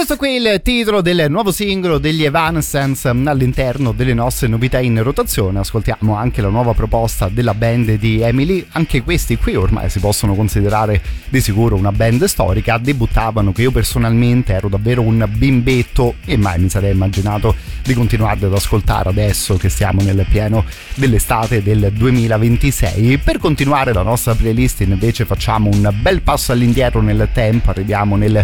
Questo qui è il titolo del nuovo singolo degli Evanescence all'interno delle nostre novità in rotazione. Ascoltiamo anche la nuova proposta della band di Emily. Anche questi qui ormai si possono considerare di sicuro una band storica. Debuttavano che io personalmente ero davvero un bimbetto e mai mi sarei immaginato di continuare ad ascoltare adesso che siamo nel pieno dell'estate del 2026. Per continuare la nostra playlist invece facciamo un bel passo all'indietro nel tempo, arriviamo nel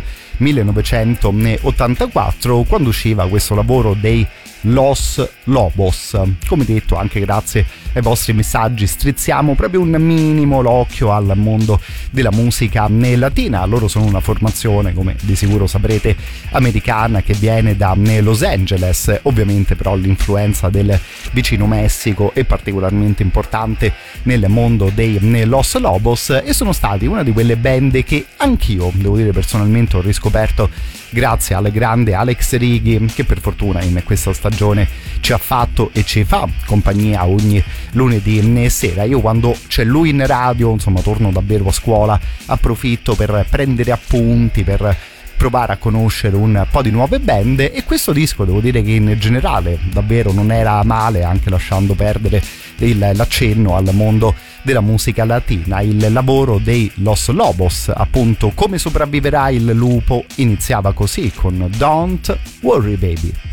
1984 quando usciva questo lavoro dei Los Lobos. Come detto, anche grazie ai vostri messaggi strizziamo proprio un minimo l'occhio al mondo della musica latina. Loro sono una formazione, come di sicuro saprete, americana che viene da Los Angeles. Ovviamente però l'influenza del vicino Messico è particolarmente importante nel mondo dei Los Lobos e sono stati una di quelle band che anch'io, devo dire personalmente, ho riscoperto grazie al grande Alex Righi, che per fortuna in questa stagione ci ha fatto e ci fa compagnia ogni lunedì sera. Io quando c'è lui in radio, insomma, torno davvero a scuola, approfitto per prendere appunti, per provare a conoscere un po' di nuove band, e questo disco devo dire che in generale davvero non era male, anche lasciando perdere l'accenno al mondo della musica latina. Il lavoro dei Los Lobos, appunto, Come sopravviverà il lupo, iniziava così con Don't Worry Baby.